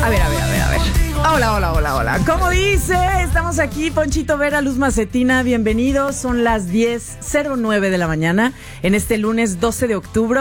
A ver. Hola. ¿Cómo dice? Estamos aquí, Ponchito Vera, Luz Macetina, bienvenidos. Son las 10:09 de la mañana en este lunes 12 de octubre.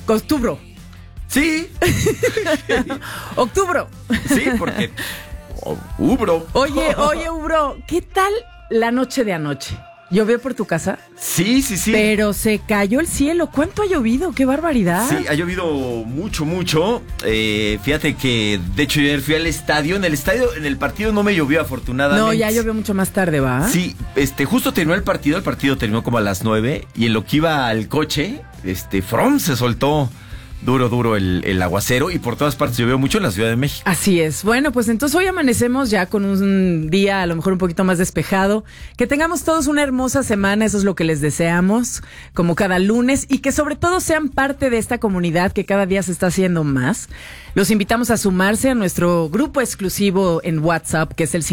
Sí. Octubre. Sí, porque... Ubro. Oye, Ubro, ¿qué tal la noche de anoche? ¿Llovió por tu casa? Sí. Pero se cayó el cielo. ¿Cuánto ha llovido? ¡Qué barbaridad! Sí, ha llovido mucho. Fíjate que, de hecho, yo ayer fui al estadio. En el partido no me llovió, afortunadamente. No, ya llovió mucho más tarde, ¿va? Sí, justo terminó el partido terminó como a las 9, y en lo que iba al coche, se soltó duro el aguacero, y por todas partes llovió mucho en la Ciudad de México. Así es. Bueno, pues entonces hoy amanecemos ya con un día a lo mejor un poquito más despejado. Que tengamos todos una hermosa semana, eso es lo que les deseamos, como cada lunes, y que sobre todo sean parte de esta comunidad que cada día se está haciendo más. Los invitamos a sumarse a nuestro grupo exclusivo en WhatsApp, que es el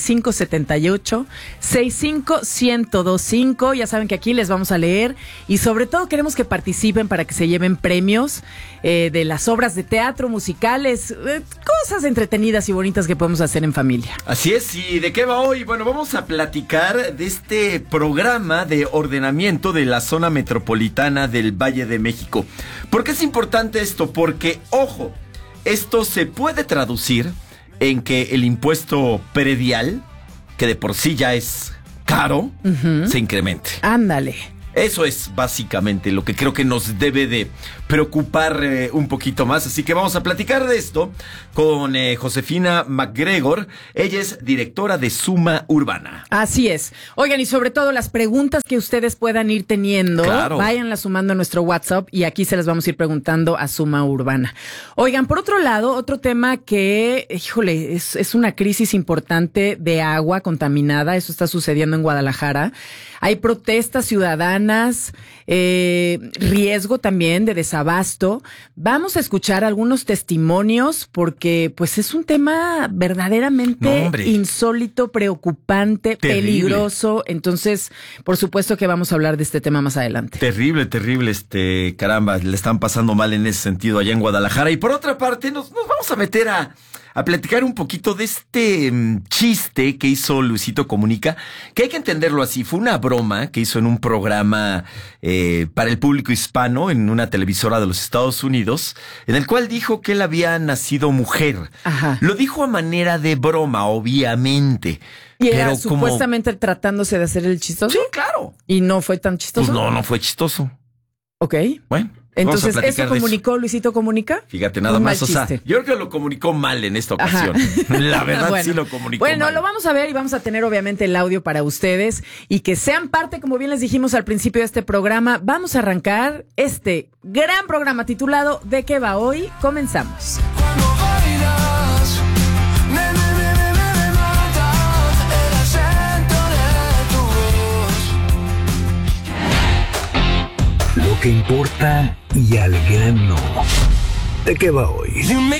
5578-65125. Ya saben que aquí les vamos a leer, y sobre todo queremos que participen para que se lleven premios de las obras de teatro, musicales, cosas entretenidas y bonitas que podemos hacer en familia. Así es. ¿Y de qué va hoy? Bueno, vamos a platicar de este programa de ordenamiento de la zona metropolitana del Valle de México. ¿Por qué es importante esto? Porque, ojo, esto se puede traducir en que el impuesto predial, que de por sí ya es caro, se incremente. Ándale. Eso es básicamente lo que creo que nos debe de preocupar un poquito más. Así que vamos a platicar de esto con Josefina McGregor. Ella es directora de Suma Urbana. Así es. Oigan, y sobre todo las preguntas que ustedes puedan ir teniendo, claro, váyanlas sumando a nuestro WhatsApp, y aquí se las vamos a ir preguntando a Suma Urbana. Oigan, por otro lado, otro tema que, híjole, es una crisis importante de agua contaminada. Eso está sucediendo en Guadalajara. Hay protestas ciudadanas, riesgo también de desabasto. Vamos a escuchar algunos testimonios porque pues es un tema verdaderamente insólito, preocupante, terrible, peligroso. Entonces, por supuesto que vamos a hablar de este tema más adelante. Terrible, caramba, le están pasando mal en ese sentido allá en Guadalajara. Y por otra parte, nos vamos a meter a platicar un poquito de este chiste que hizo Luisito Comunica, que hay que entenderlo así. Fue una broma que hizo en un programa para el público hispano en una televisora de los Estados Unidos, en el cual dijo que él había nacido mujer. Ajá. Lo dijo a manera de broma, obviamente. ¿Y era supuestamente tratándose de hacer el chistoso? Sí, claro. ¿Y no fue tan chistoso? Pues no fue chistoso. Ok. Bueno. Entonces, ¿eso comunicó Luisito Comunica? Fíjate, nada más, o sea, yo creo que lo comunicó mal en esta ocasión. Ajá. La verdad, bueno, sí lo comunicó mal. Bueno, lo vamos a ver y vamos a tener obviamente el audio para ustedes y que sean parte, como bien les dijimos al principio de este programa. Vamos a arrancar este gran programa titulado ¿De qué va hoy? Comenzamos. Lo que importa y al grano. ¿De qué va hoy?